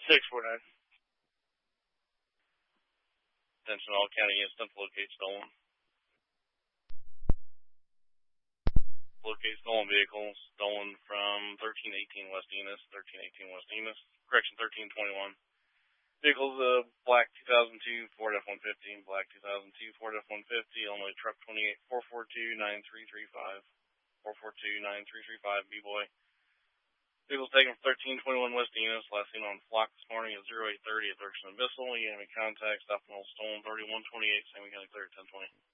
649. Attention all county units, to locate stolen. Locate stolen vehicles, stolen from 1318 West Enos, 1318 West Enos, correction 1321. Vehicles, black 2002 Ford F-150, black 2002 Ford F-150, Illinois truck 28 442-9335, 442-9335, B-Boy. Vehicles taken from 1321 West Enos, last seen on Flock this morning at 0830 at direction of Bissell. Enemy contact, stop and hold stolen 3128, Sammy County clear 1020.